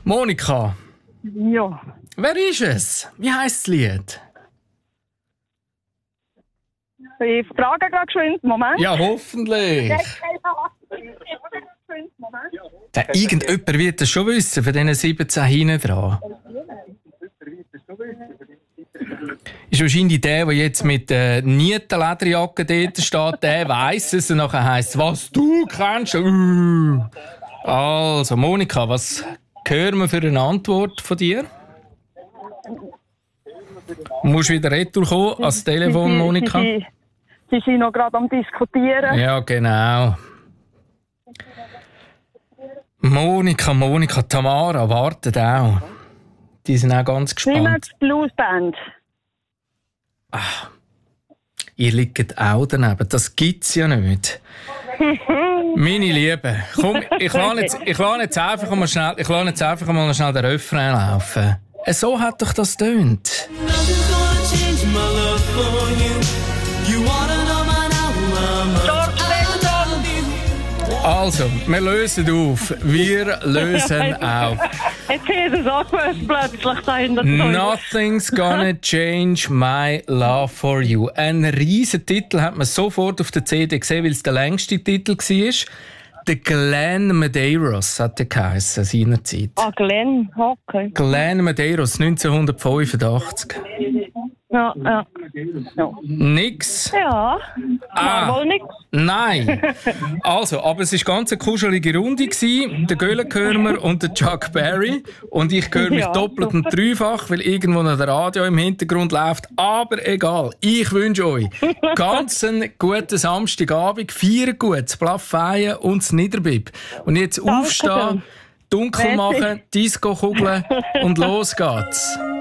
Monika, Ja. wer ist es? Wie heisst das Lied? Ich frage gerade geschwind. Moment. Ja, hoffentlich. Irgendjemand wird das schon wissen, von diesen 17 hinten dran. Ist wahrscheinlich der jetzt mit der Nietenlederjacke dort steht, der weiss es und nachher heisst es, was du kennst. Also, Monika, was hören wir für eine Antwort von dir? Du musst wieder retour kommen ans Telefon, Monika. Sie sind noch gerade am Diskutieren. Ja, genau. Monika, Tamara wartet auch. Die sind auch ganz gespannt. Niemand Bluesband. Ihr liegt auch daneben. Das gibt's ja nicht. Meine Liebe, komm, ich lasse jetzt einfach mal schnell den Refrain laufen. So hat doch das tönt. Also, wir lösen auf. Wir lösen auf. Jetzt ist es auch plötzlich dahinter. Nothing's gonna change my love for you. Ein riesen Titel hat man sofort auf der CD gesehen, weil es der längste Titel war. Der Glenn Medeiros hat er geheissen, seinerzeit. Glenn, okay. Glenn Medeiros, 1985. Ja. Nix? Ja, wohl nix. Nein. Also, aber es war ganz eine kuschelige Runde gewesen. Der Göllenkörmer und der Chuck Berry. Und ich höre mich doppelt und dreifach, weil irgendwo noch der Radio im Hintergrund läuft. Aber egal. Ich wünsche euch ganz einen guten Samstagabend. Feiern gut, das Plafeien und das Niederbib. Und jetzt aufstehen, dunkel machen, Disco kugeln und los geht's.